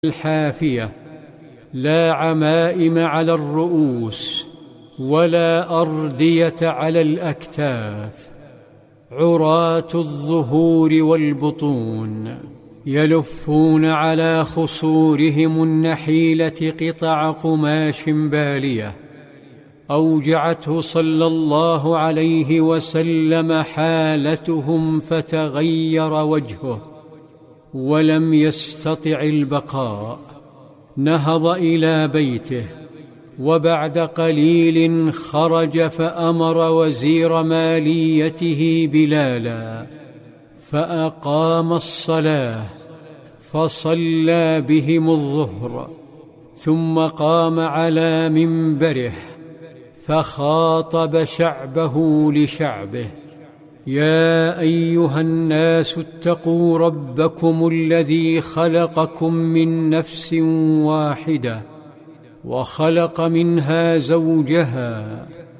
الحافية، لا عمائم على الرؤوس ولا أردية على الأكتاف، عراة الظهور والبطون، يلفون على خصورهم النحيلة قطع قماش بالية. أوجعته صلى الله عليه وسلم حالتهم فتغير وجهه ولم يستطع البقاء. نهض إلى بيته، وبعد قليل خرج فأمر وزير ماليته بلالا فأقام الصلاة فصلى بهم الظهر، ثم قام على منبره فخاطب شعبه لشعبه: يا أيها الناس اتقوا ربكم الذي خلقكم من نفس واحدة وخلق منها زوجها